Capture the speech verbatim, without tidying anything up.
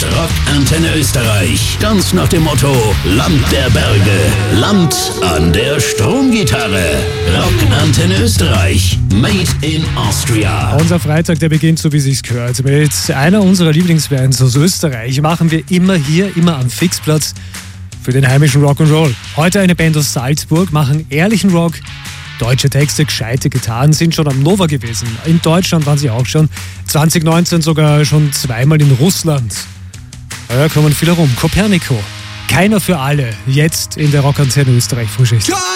Rockantenne Österreich. Ganz nach dem Motto: Land der Berge, Land an der Stromgitarre. Rockantenne Österreich. Made in Austria. Unser Freitag, der beginnt so, wie sich's gehört. Mit einer unserer Lieblingsbands aus Österreich machen wir immer hier, immer am Fixplatz für den heimischen Rock'n'Roll. Heute eine Band aus Salzburg, machen ehrlichen Rock. Deutsche Texte, gescheite Gitarren, sind schon am Nova gewesen. In Deutschland waren sie auch schon. zwanzig neunzehn sogar schon zweimal in Russland. Da kommen viele rum. Copernico. Keiner für alle. Jetzt in der Rockantenne Österreich Frühschicht.